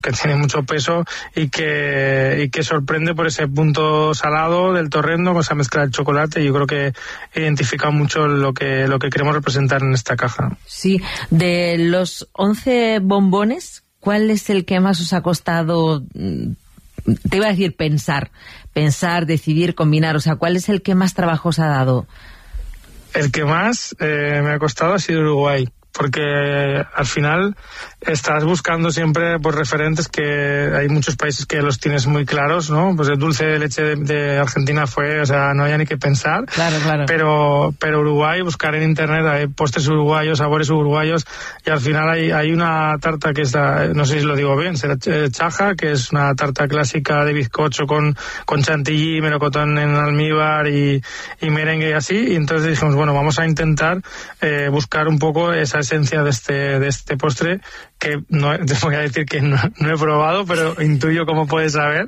que tiene mucho peso y que sorprende por ese punto salado del torrendo con esa mezcla del chocolate. Y yo creo que identifica mucho lo que queremos representar en esta caja. Sí, de los 11 bombones, ¿cuál es el que más os ha costado, te iba a decir pensar, decidir, combinar? O sea, ¿cuál es el que más trabajo os ha dado? El que más me ha costado ha sido Uruguay, porque al final estás buscando siempre pues referentes que hay muchos países que los tienes muy claros, ¿no? Pues el dulce de leche de Argentina fue, o sea, no había ni que pensar. Claro. Pero Uruguay, buscar en internet, hay postres uruguayos, sabores uruguayos, y al final hay una tarta que es, no sé si lo digo bien, chaja, que es una tarta clásica de bizcocho con chantilly, melocotón en almíbar y merengue y así, y entonces dijimos, bueno, vamos a intentar buscar un poco esa esencia de este postre, que no te voy a decir que no he probado, pero intuyo cómo puedes saber.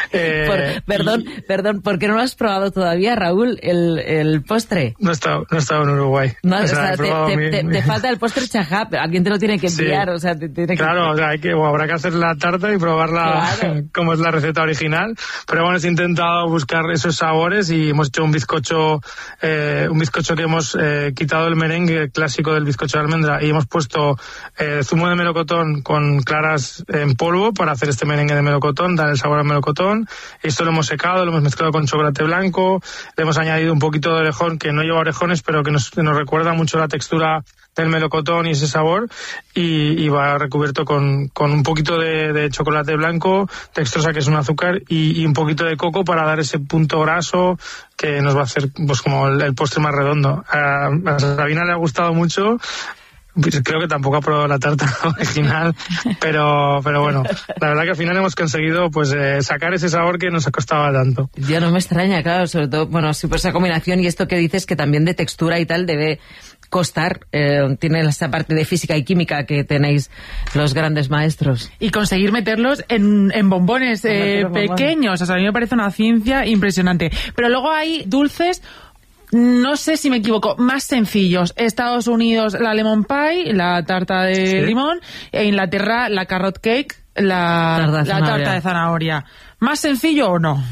Perdón, ¿por qué no lo has probado todavía, Raúl, el postre? No he estado en Uruguay. No, o sea, te falta el postre chajá, pero alguien te lo tiene que enviar, sí. O sea, claro, o sea, habrá que hacer la tarta y probarla, claro, como es la receta original. Pero bueno, he intentado buscar esos sabores y hemos hecho un bizcocho que hemos quitado el merengue clásico del bizcocho de almendra y hemos puesto zumo de melocotón con claras en polvo para hacer este merengue de melocotón, dar el sabor al melocotón. Esto lo hemos secado, lo hemos mezclado con chocolate blanco, le hemos añadido un poquito de orejón, que no lleva orejones, pero que nos recuerda mucho la textura del melocotón y ese sabor, y va recubierto con un poquito de chocolate blanco, dextrosa, que es un azúcar, y un poquito de coco para dar ese punto graso que nos va a hacer pues como el postre más redondo. A Sabina le ha gustado mucho. Creo que tampoco ha probado la tarta original, pero bueno, la verdad que al final hemos conseguido pues sacar ese sabor que nos costaba tanto. Ya no me extraña, claro, sobre todo, bueno, sí, pues esa combinación y esto que dices que también de textura y tal debe costar, tiene esa parte de física y química que tenéis los grandes maestros. Y conseguir meterlos en bombones pequeños, o sea, a mí me parece una ciencia impresionante. Pero luego hay dulces, no sé si me equivoco, más sencillos. Estados Unidos, la lemon pie, la tarta de limón, e Inglaterra, la carrot cake, la tarta de zanahoria. ¿Más sencillo o no?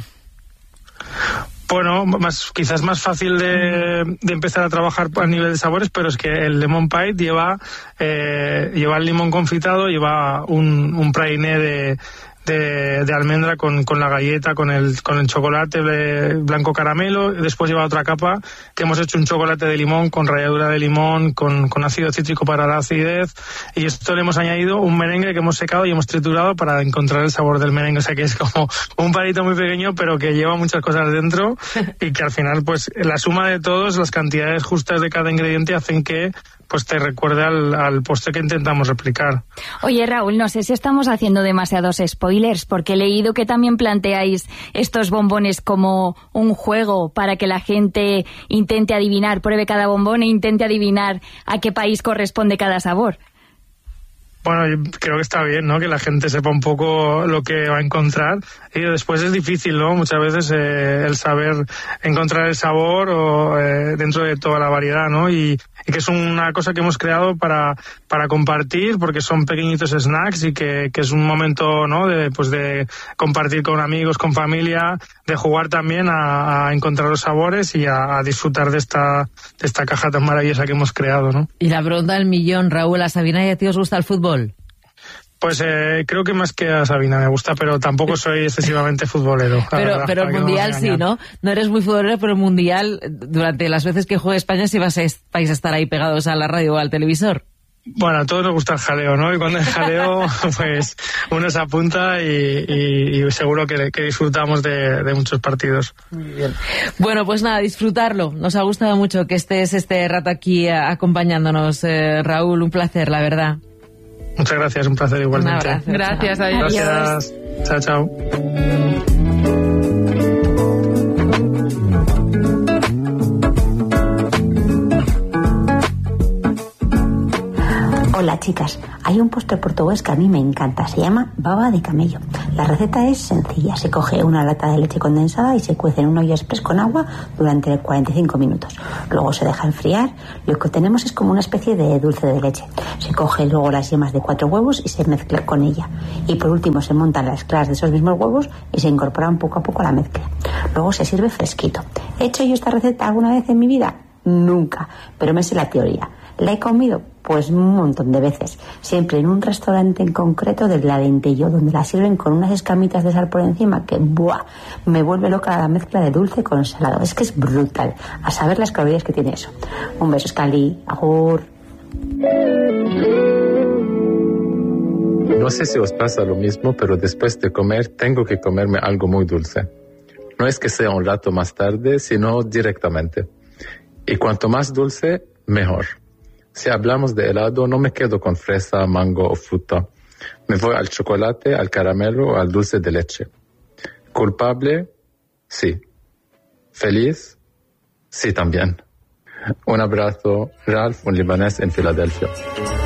Bueno, quizás más fácil de empezar a trabajar a nivel de sabores, pero es que el lemon pie lleva el limón confitado, lleva un praliné de almendra con la galleta, con el chocolate blanco caramelo. Después lleva otra capa que hemos hecho un chocolate de limón con ralladura de limón, con ácido cítrico para la acidez, y esto le hemos añadido un merengue que hemos secado y hemos triturado para encontrar el sabor del merengue. O sea que es como un palito muy pequeño, pero que lleva muchas cosas dentro, y que al final pues la suma de todos, las cantidades justas de cada ingrediente hacen que pues te recuerde al postre que intentamos replicar. Oye, Raúl, no sé si estamos haciendo demasiados spoilers, porque he leído que también planteáis estos bombones como un juego para que la gente intente adivinar, pruebe cada bombón e intente adivinar a qué país corresponde cada sabor. Bueno, yo creo que está bien, ¿no? Que la gente sepa un poco lo que va a encontrar. Y después es difícil, ¿no? Muchas veces el saber encontrar el sabor o dentro de toda la variedad, ¿no? Y que es una cosa que hemos creado para compartir, porque son pequeñitos snacks y que es un momento, ¿no? De compartir con amigos, con familia, de jugar también a encontrar los sabores y a disfrutar de esta caja tan maravillosa que hemos creado, ¿no? Y la pregunta del millón, Raúl, ¿a Sabina y a ti os gusta el fútbol? Pues creo que más que a Sabina me gusta, pero tampoco soy excesivamente futbolero. Pero el Mundial sí, ¿no? No eres muy futbolero, pero el Mundial, durante las veces que juegue España, sí vais a estar ahí pegados a la radio o al televisor. Bueno, a todos nos gusta el jaleo, ¿no? Y cuando hay jaleo, pues uno se apunta y seguro que disfrutamos de muchos partidos. Muy bien. Bueno, pues nada, disfrutarlo. Nos ha gustado mucho que estés este rato aquí acompañándonos, Raúl. Un placer, la verdad. Muchas gracias, un placer igualmente. Un abrazo. Gracias, adiós. Gracias. Chao, chao. Hola, chicas. Hay un postre portugués que a mí me encanta, se llama baba de camello. La receta es sencilla, se coge una lata de leche condensada y se cuece en un olla express con agua durante 45 minutos. Luego se deja enfriar, lo que obtenemos es como una especie de dulce de leche. Se coge luego las yemas de 4 huevos y se mezcla con ella. Y por último se montan las claras de esos mismos huevos y se incorporan poco a poco a la mezcla. Luego se sirve fresquito. ¿He hecho yo esta receta alguna vez en mi vida? Nunca, pero me sé la teoría. ¿La he comido? Pues un montón de veces. Siempre en un restaurante en concreto del Alentejo, donde la sirven con unas escamitas de sal por encima que, ¡buah!, me vuelve loca la mezcla de dulce con salado. Es que es brutal. A saber las calorías que tiene eso. Un beso, Scali. Agur. No sé si os pasa lo mismo, pero después de comer tengo que comerme algo muy dulce. No es que sea un rato más tarde, sino directamente. Y cuanto más dulce, mejor. Si hablamos de helado, no me quedo con fresa, mango o fruta. Me voy al chocolate, al caramelo o al dulce de leche. ¿Culpable? Sí. ¿Feliz? Sí también. Un abrazo, Ralph, un libanés en Filadelfia.